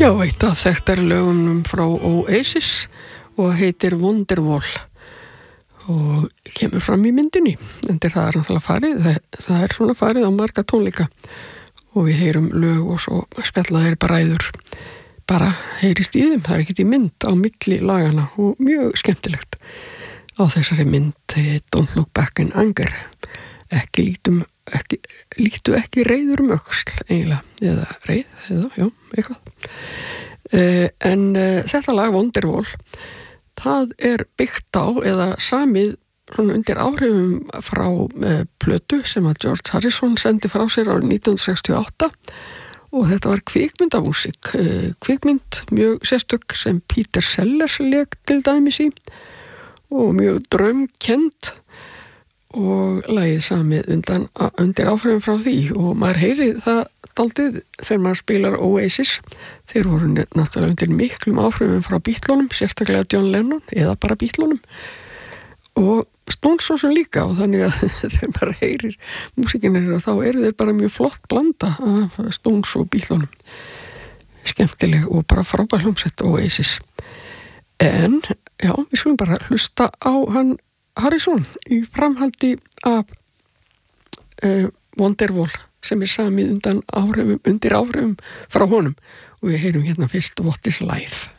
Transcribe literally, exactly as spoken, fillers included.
Já, eitt af þekktari lögunum frá Oasis og heitir Wonderwall og kemur fram í myndinni. En það er náttúrulega farið, það, það er svona farið á marga tónleika og við heyrum lög og svo spjallaðir bræður bara heyrist í þeim, það er ekkert í mynd á milli lagana og mjög skemmtilegt á þessari mynd Don't Look Back in Anger. Ekki lítum ekki, líktu ekki reiður um öxl eiginlega, eða reið, eða, já, eitthvað. Uh, en uh, þetta lag Wonderwall, það er byggt á eða samið svona undir áhrifum frá uh, plötu sem að George Harrison sendi frá sér árið nítján hundruð sextíu og átta og þetta var kvikmyndamúsík, uh, kvikmynd mjög sérstök sem Peter Sellers lék til dæmis í og mjög draumkennd og lagið samið undan, undir áhrifum frá því og maður heyrið það daldið þegar maður spilar Oasis. Þeir voru náttúrulega undir miklum áhrifum frá Beatlunum, sérstaklega John Lennon eða bara Beatlunum og Stones svo sem líka og þannig að þegar maður heyrir músíkinni þá eru þeir bara mjög flott blanda af Stones og Beatlunum. Skemmtileg og bara frábær hljómsveit Oasis. En já, við skulum bara hlusta á hann Harrison í framhaldi af uh, Wonderwall sem er samið undan áhrifum, undir áhrifum frá honum og við heyrum hérna fyrst What is Life?